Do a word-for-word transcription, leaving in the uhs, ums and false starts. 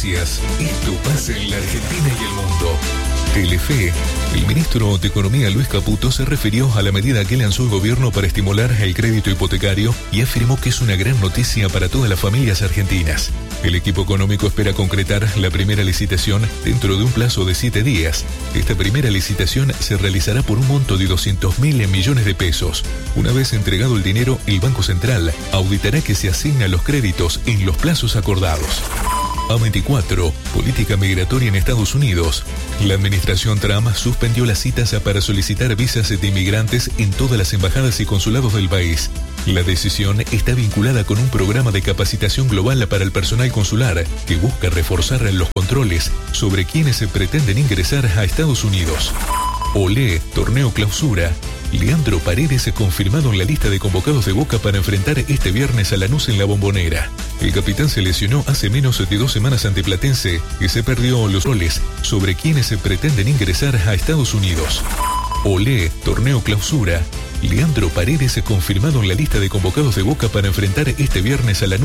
noticias. Esto pasa en la Argentina y el mundo. Telefe. El ministro de Economía Luis Caputo se refirió a la medida que lanzó el gobierno para estimular el crédito hipotecario y afirmó que es una gran noticia para todas las familias argentinas. El equipo económico espera concretar la primera licitación dentro de un plazo de siete días. Esta primera licitación se realizará por un monto de doscientos mil millones de pesos. Una vez entregado el dinero, el Banco Central auditará que se asignan los créditos en los plazos acordados. A veinticuatro. Política migratoria en Estados Unidos. La administración Trump suspendió las citas para solicitar visas de inmigrantes en todas las embajadas y consulados del país. La decisión está vinculada con un programa de capacitación global para el personal consular que busca reforzar los controles sobre quienes se pretenden ingresar a Estados Unidos. Olé, torneo clausura. Leandro Paredes confirmado en la lista de convocados de Boca para enfrentar este viernes a Lanús en la Bombonera. El capitán se lesionó hace menos de dos semanas ante Platense y se perdió los roles sobre quienes se pretenden ingresar a Estados Unidos. Olé, torneo clausura. Leandro Paredes confirmado en la lista de convocados de Boca para enfrentar este viernes a Lanús.